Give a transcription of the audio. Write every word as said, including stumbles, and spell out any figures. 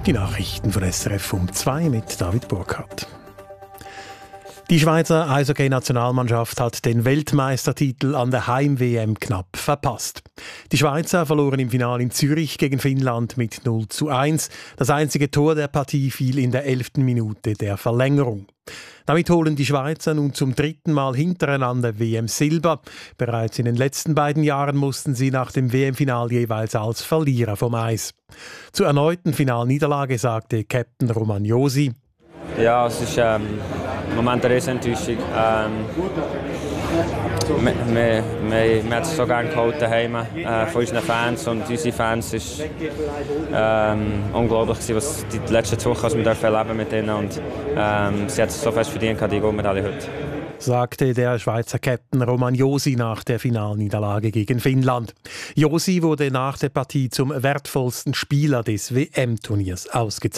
Die Nachrichten von S R F um zwei mit David Burkhardt. Die Schweizer Eishockey-Nationalmannschaft hat den Weltmeistertitel an der Heim-W M knapp verpasst. Die Schweizer verloren im Finale in Zürich gegen Finnland mit null zu eins. Das einzige Tor der Partie fiel in der elften Minute der Verlängerung. Damit holen die Schweizer nun zum dritten Mal hintereinander W M-Silber. Bereits in den letzten beiden Jahren mussten sie nach dem W M-Final jeweils als Verlierer vom Eis. Zur erneuten Finalniederlage sagte Captain Romagnosi: Ja, es ist ähm, im Moment eine Riesenenttäuschung. Ähm, wir, wir, wir, wir haben es so gerne geholt daheim äh, von unseren Fans, und unsere Fans ist ähm, unglaublich gewesen, was die letzten zwei Wochen was wir erleben mit ihnen, und ähm, sie hat es so fest verdient, die Goldmedaille heute. Sagte der Schweizer Captain Romagnosi nach der Finalniederlage gegen Finnland. Josi wurde nach der Partie zum wertvollsten Spieler des W M-Turniers ausgezeichnet.